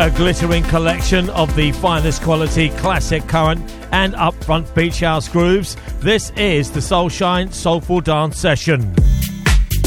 A glittering collection of the finest quality classic, current and upfront beach house grooves. This is the Soulshine Soulful Dance Session.